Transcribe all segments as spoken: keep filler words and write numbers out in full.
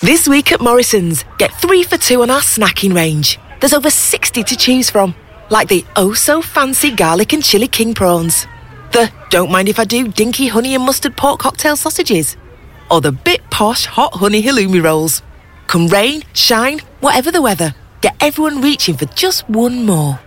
This week at Morrison's, get three for two on our snacking range. There's over sixty to choose from, like the oh-so-fancy garlic and chilli king prawns, the don't mind if I do dinky honey and mustard pork cocktail sausages, or the bit posh hot honey halloumi rolls. Come rain, shine, whatever the weather, get everyone reaching for just one more.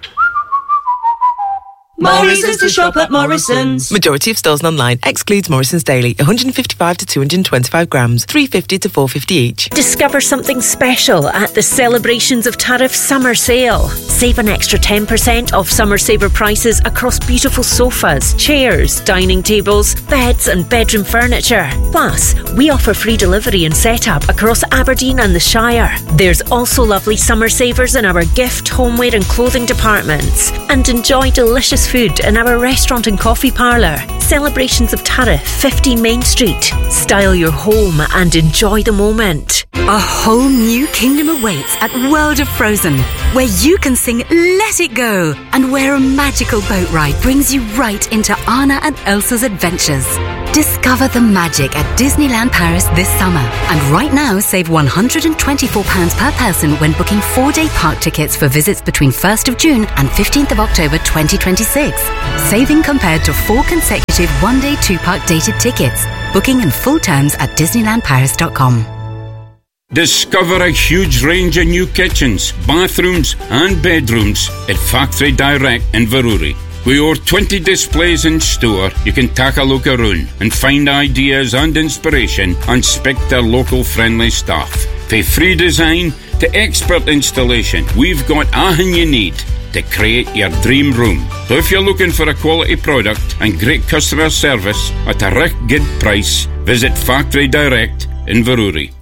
Morrison's to shop at Morrison's. Majority of stores and online. Excludes Morrison's Daily. one hundred fifty-five to two hundred twenty-five grams. three fifty to four fifty each. Discover something special at the Celebrations of Tariff Summer Sale. Save an extra ten percent off summer saver prices across beautiful sofas, chairs, dining tables, beds and bedroom furniture. Plus, we offer free delivery and setup across Aberdeen and the Shire. There's also lovely summer savers in our gift, homeware and clothing departments. And enjoy delicious food in our restaurant and coffee parlour. Celebrations of Tariff, fifteen Main Street. Style your home and enjoy the moment. A whole new kingdom awaits at World of Frozen, where you can sing Let It Go, and where a magical boat ride brings you right into Anna and Elsa's adventures. Discover the magic at Disneyland Paris this summer. And right now, save one hundred twenty-four pounds per person when booking four-day park tickets for visits between first of June and fifteenth of October twenty twenty-six. Saving compared to four consecutive one-day two-park dated tickets. Booking and full terms at disneyland paris dot com. Discover a huge range of new kitchens, bathrooms and bedrooms at Factory Direct in Veruri. With over twenty displays in store, you can take a look around and find ideas and inspiration and speak to local friendly staff. For free design to expert installation, we've got everything you need to create your dream room. So if you're looking for a quality product and great customer service at a real good price, visit Factory Direct in Veruri.